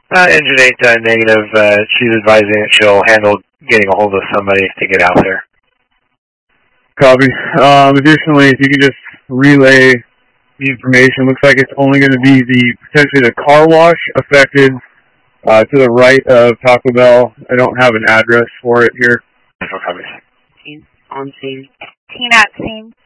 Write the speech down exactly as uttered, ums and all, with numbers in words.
Uh, engine eight uh, negative. Uh, she's advising that she'll handle getting a hold of somebody to get out there. Copy. Um, additionally, if you could just relay the information, looks like it's only going to be the potentially the car wash affected uh, to the right of Taco Bell. I don't have an address for it here. No copies. On scene. Teen at scene.